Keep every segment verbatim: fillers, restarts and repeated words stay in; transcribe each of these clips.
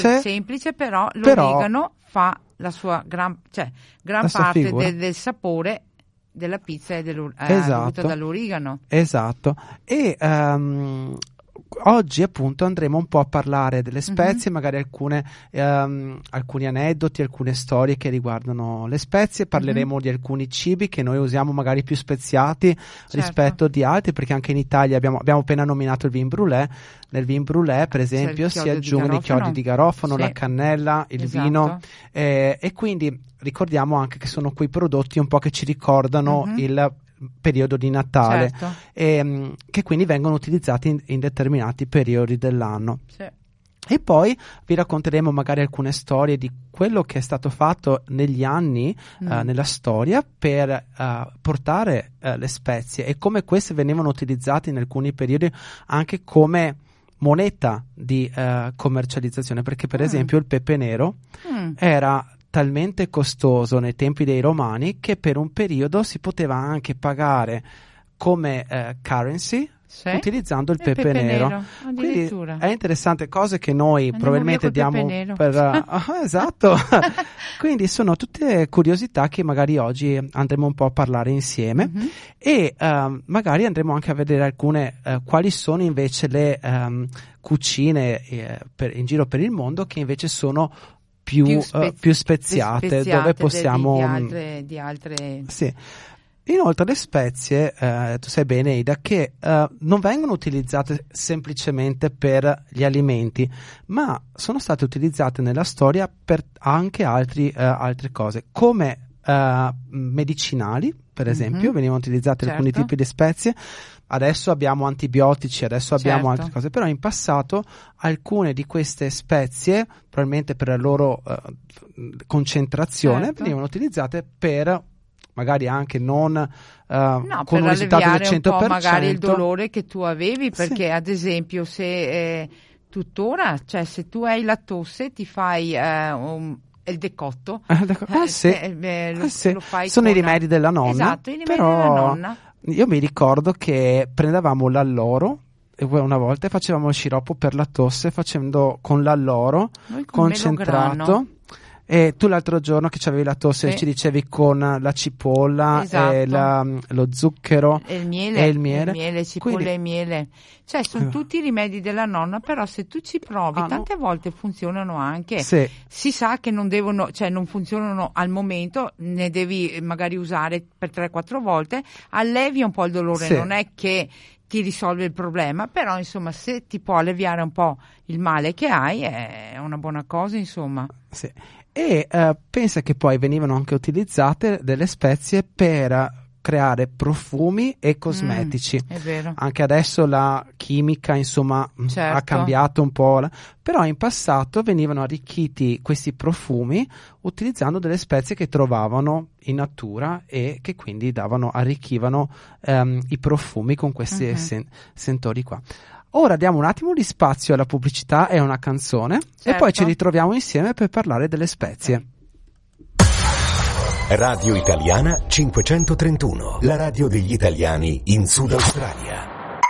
semplice, però l'origano però, fa la sua gran, cioè, gran parte del, del sapore della pizza è dell'or- esatto. eh, dall'origano. Esatto. E um, oggi appunto andremo un po' a parlare delle spezie, mm-hmm. magari alcune um, alcuni aneddoti, alcune storie che riguardano le spezie. Parleremo mm-hmm. di alcuni cibi che noi usiamo magari più speziati certo. rispetto di altri, perché anche in Italia abbiamo, abbiamo appena nominato il vin brûlé. Nel vin brûlé per esempio si aggiungono i chiodi di garofano, sì. la cannella, il esatto. vino eh, e quindi ricordiamo anche che sono quei prodotti un po' che ci ricordano mm-hmm. il periodo di Natale certo. e, che quindi vengono utilizzati in, in determinati periodi dell'anno. Sì. E poi vi racconteremo magari alcune storie di quello che è stato fatto negli anni mm. uh, nella storia per uh, portare uh, le spezie e come queste venivano utilizzate in alcuni periodi anche come moneta di uh, commercializzazione, perché per mm. esempio il pepe nero mm. era talmente costoso nei tempi dei Romani che per un periodo si poteva anche pagare come uh, currency sì? utilizzando il, il pepe, pepe nero, nero. Quindi è interessante, cose che noi andiamo probabilmente diamo per uh, esatto quindi sono tutte curiosità che magari oggi andremo un po' a parlare insieme mm-hmm. e uh, magari andremo anche a vedere alcune uh, quali sono invece le um, cucine eh, per, in giro per il mondo che invece sono più, più, spezi- uh, più speziate, speziate dove possiamo di altre, di altre... sì. Inoltre le spezie, eh, tu sai bene Ida, che eh, non vengono utilizzate semplicemente per gli alimenti, ma sono state utilizzate nella storia per anche altri, eh, altre cose, come eh, medicinali, per esempio, mm-hmm. venivano utilizzate certo. alcuni tipi di spezie. Adesso abbiamo antibiotici, adesso abbiamo certo. altre cose, però in passato alcune di queste spezie, probabilmente per la loro uh, concentrazione, certo. venivano utilizzate per magari anche non uh, no, con un risultato del cento per cento. Un po' magari il dolore che tu avevi, perché sì. ad esempio se eh, tuttora, cioè se tu hai la tosse ti fai eh, un il decotto, ah, ah, sì. eh, eh, lo, ah, sì. lo fai sono con... i rimedi della nonna, esatto, i rimedi però della nonna. Io mi ricordo che prendevamo l'alloro e una volta facevamo il sciroppo per la tosse facendo con l'alloro con concentrato. E tu l'altro giorno che c'avevi la tosse sì. ci dicevi con la cipolla esatto. e la, lo zucchero e il miele, e il miele. il miele cipolla Quindi... e miele, cioè sono uh. tutti i rimedi della nonna, però se tu ci provi ah, tante no. volte funzionano anche sì. si sa che non devono, cioè non funzionano al momento, ne devi magari usare per tre quattro volte, allevia un po' il dolore, sì. non è che ti risolve il problema, però insomma se ti può alleviare un po' il male che hai è una buona cosa, insomma. Sì. E uh, pensa che poi venivano anche utilizzate delle spezie per creare profumi e cosmetici. Mm, è vero. Anche adesso la chimica insomma certo. ha cambiato un po', la... però in passato venivano arricchiti questi profumi utilizzando delle spezie che trovavano in natura e che quindi davano, arricchivano um, i profumi con questi mm-hmm. sen- sentori qua. Ora diamo un attimo di spazio alla pubblicità e a una canzone certo. e poi ci ritroviamo insieme per parlare delle spezie. Radio Italiana cinquecentotrentuno, la radio degli italiani in Sud Australia.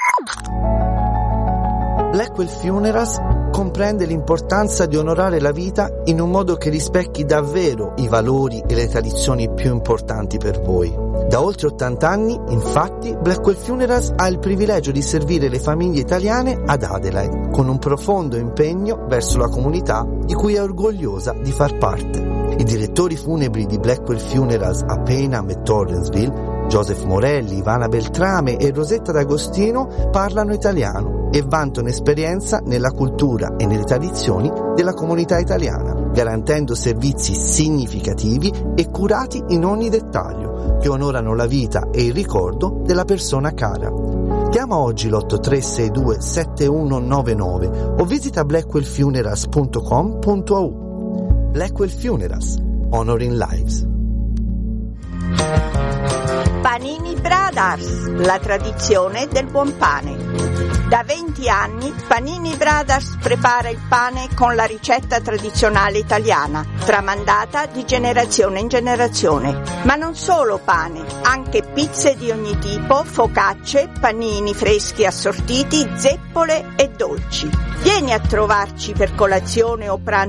Blackwell Funerals comprende l'importanza di onorare la vita in un modo che rispecchi davvero i valori e le tradizioni più importanti per voi. Da oltre ottanta anni, infatti, Blackwell Funerals ha il privilegio di servire le famiglie italiane ad Adelaide, con un profondo impegno verso la comunità di cui è orgogliosa di far parte. I direttori funebri di Blackwell Funerals a Payneham e Torrensville, Joseph Morelli, Ivana Beltrame e Rosetta D'Agostino, parlano italiano e vantano esperienza nella cultura e nelle tradizioni della comunità italiana, garantendo servizi significativi e curati in ogni dettaglio, che onorano la vita e il ricordo della persona cara. Chiama oggi l'otto tre sei due sette uno nove nove o visita blackwell funerals punto com punto a u. Blackwell Funerals, Honoring Lives. Panini Brothers, la tradizione del buon pane. Da venti anni Panini Brothers prepara il pane con la ricetta tradizionale italiana, tramandata di generazione in generazione. Ma non solo pane, anche pizze di ogni tipo, focacce, panini freschi assortiti, zeppole e dolci. Vieni a trovarci per colazione o pranzo